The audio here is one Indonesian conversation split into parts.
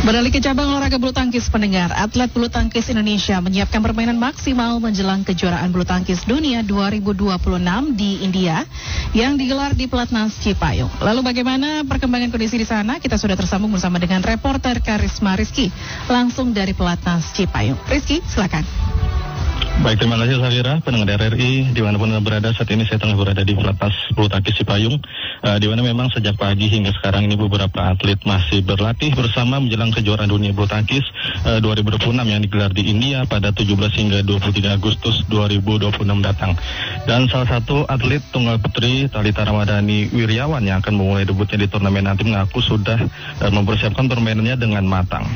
Beralih ke cabang olahraga bulu tangkis, pendengar, atlet bulu tangkis Indonesia menyiapkan permainan maksimal menjelang kejuaraan bulu tangkis dunia 2026 di India yang digelar di Pelatnas Cipayung. Lalu bagaimana perkembangan kondisi di sana? Kita sudah tersambung bersama dengan reporter Karisma Rizky langsung dari Pelatnas Cipayung. Rizky, silakan. Baik, terima kasih Safira, pendengar RRI dimanapun Anda berada. Saat ini saya tengah berada di Pelatnas Bulu Tangkis Cipayung, di mana memang sejak pagi hingga sekarang ini beberapa atlet masih berlatih bersama menjelang kejuaraan dunia bulu tangkis 2026 yang digelar di India pada 17 hingga 23 Agustus 2026 datang. Dan salah satu atlet tunggal putri Thalita Ramadhani Wirjawan yang akan memulai debutnya di turnamen nanti mengaku sudah mempersiapkan permainannya dengan matang.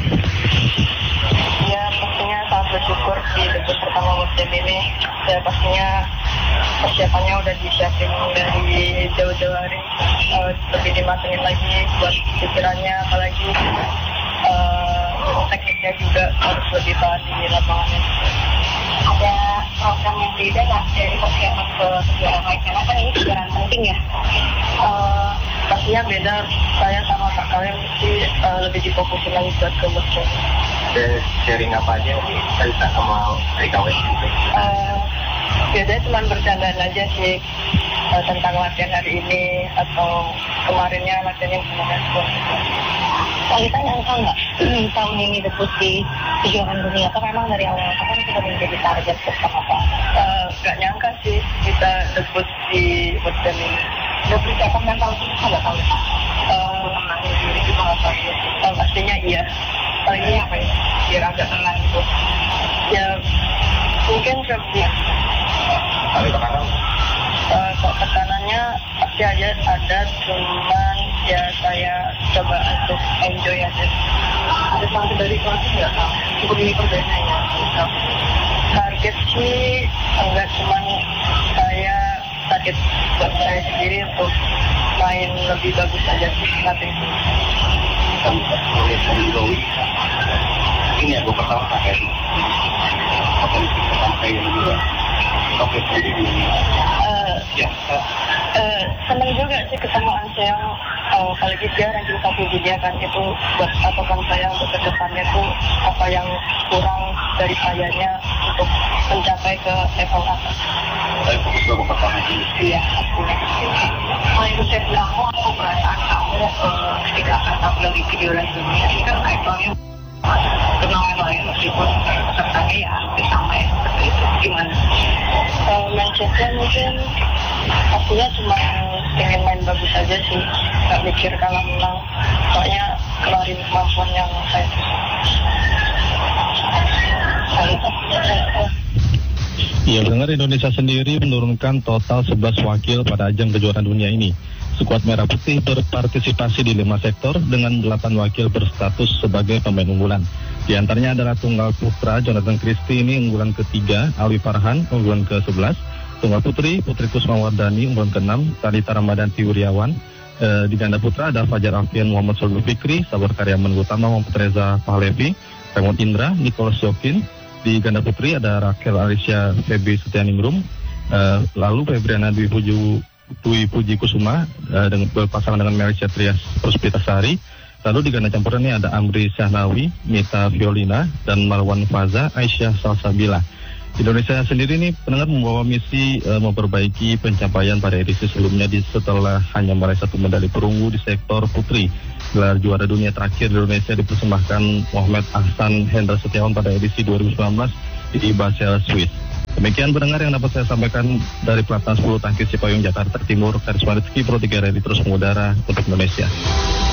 Ya, pastinya sangat bersyukur di debut pertama musim ini. Ya, pastinya persiapannya udah disiapin dari jauh-jauh hari, lebih dimatengin lagi buat pikirannya, apalagi tekniknya juga harus lebih tahan di lapangannya. Ada program yang beda nggak dari persiapan ke kejuaraan lain? Karena kan ini kejuaraan penting ya. Pastinya beda, saya sama kak kalian mesti lebih difokusin lagi buat ke musim. Sharing apa aja sih Thalita sama Rika Wes gitu? Biasanya cuma bercandaan aja sih tentang latihan hari ini atau kemarinnya latihan yang kemarin. Thalita nyangka nggak tahun ini debut di kejuaraan dunia atau memang dari awal kan sudah menjadi target bersama Pak? Nggak nyangka sih kita debut di musim ini. Udah persiapan mental susah nggak tahu? Menangin diri juga nggak tahu. Pastinya iya. Paling apa ya? Biar agak tenang gitu. Ya mungkin sebelumnya. Ada tekanan? Kok tekanannya pasti ada, cuman ya saya coba untuk enjoy aja. Ada target dari pelatih nggak? Cukup ini perbedaannya. Target sih enggak, cuman saya target buat saya sendiri untuk main lebih bagus aja sih nanti. Ini ya, gue pertama pakai potensi pertama kayak juga. Oke, jadi senang juga sih ketemu Anseong, apalagi dia ranking 1 dunia kan, itu buat patokan saya untuk kedepannya tuh apa yang kurang dari sayanya untuk mencapai ke level atas. Saya fokus ke pertama ini. Iya, Mulai usia kamu atau perasaan kamu ketika akan tampil di kejuaraan dunia ini kan levelnya kenal yang lain meskipun pesertanya ya hampir sama ya seperti itu. Gimana? Mindsetnya mungkin pastinya cuma pengen main bagus aja sih, nggak mikir kalah menang, soalnya kelarin kemampuan yang saya Ya, pendengar, Indonesia sendiri menurunkan total 11 wakil pada ajang kejuaraan dunia ini. Skuad Merah Putih berpartisipasi di 5 sektor dengan 8 wakil berstatus sebagai pemain unggulan. Di antaranya adalah tunggal putra Jonathan Christie ini unggulan ke-3, Alwi Farhan unggulan ke-11, tunggal putri Putri Kusmawardani unggulan ke-6, Thalita Ramadhani Wirjawan. Di ganda putra ada Fajar Alfian, Muhammad Solul Fikri, Sabar Karyaman Utama, Muhammad Reza Pahlevi, Raymond Indra, Nicholas Yokin. Di ganda putri ada Rakel Alicia Febi Setianingrum, lalu Febriana Dwi Puji Kusuma dengan berpasangan dengan Melisha Trias Puspitasari. Lalu di ganda campuran ini ada Amri Syahnawi, Mita Violina, dan Marwan Faza Aisyah Salsabila. Indonesia sendiri ini pendengar membawa misi memperbaiki pencapaian pada edisi sebelumnya setelah hanya meraih 1 medali perunggu di sektor putri. Gelar juara dunia terakhir di Indonesia dipersembahkan Muhammad Ahsan Hendra Setiawan pada edisi 2019 di Basel, Swiss. Demikian pendengar yang dapat saya sampaikan dari Pelatnas Bulu Tangkis Cipayung, Jakarta Timur. Karisma Rizky, Pro 3 RRI terus mengudara untuk Indonesia.